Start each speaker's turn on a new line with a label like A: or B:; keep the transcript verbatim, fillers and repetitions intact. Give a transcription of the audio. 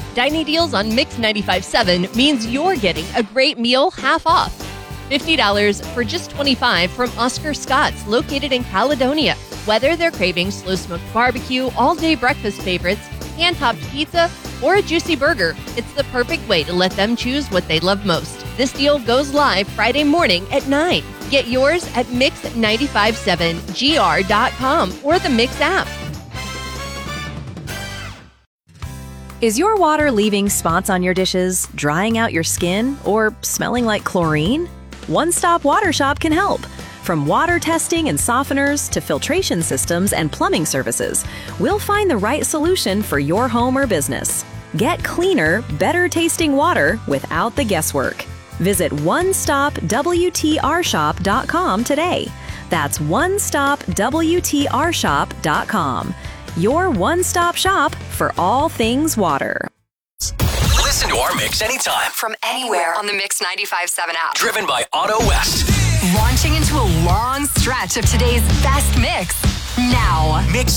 A: Dining deals on Mix ninety-five point seven means you're getting a great meal half off. fifty dollars for just twenty-five dollars from Oscar Scott's, located in Caledonia. Whether they're craving slow-smoked barbecue, all-day breakfast favorites, hand-topped pizza, or a juicy burger, it's the perfect way to let them choose what they love most. This deal goes live Friday morning at nine. Get yours at mix nine five seven G R dot com or the Mix app.
B: Is your water leaving spots on your dishes, drying out your skin, or smelling like chlorine? One Stop Water Shop can help. From water testing and softeners to filtration systems and plumbing services, we'll find the right solution for your home or business. Get cleaner, better tasting water without the guesswork. Visit one stop W T R shop dot com today. That's one stop W T R shop dot com. Your one-stop shop for all things water.
C: Listen to our mix anytime.
D: From anywhere on the Mix ninety-five point seven app.
C: Driven by Auto West.
D: Launching into a long stretch of today's best mix. Now.
C: Mix